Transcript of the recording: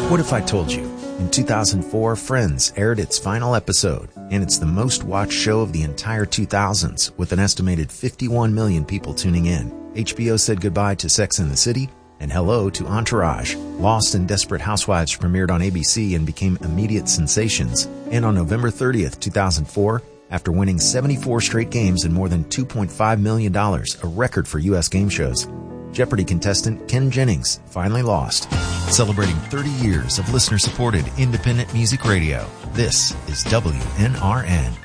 What if I told you? In 2004, Friends aired its final episode, and it's the most watched show of the entire 2000s, with an estimated 51 million people tuning in. HBO said goodbye to Sex and the City, and hello to Entourage. Lost and Desperate Housewives premiered on ABC and became immediate sensations. And on November 30th, 2004, after winning 74 straight games and more than $2.5 million, a record for U.S. game shows, Jeopardy contestant Ken Jennings finally lost. Celebrating 30 years of listener-supported independent music radio, this is WNRN.